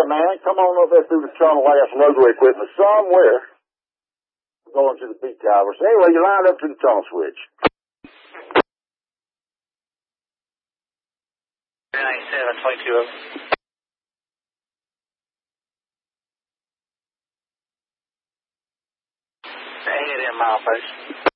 man. Come on up there through the tunnel. I got some logo equipment somewhere. Going to the peak towers. Anyway, you lined up to the tunnel switch. 97, 22 over. Head in mile post.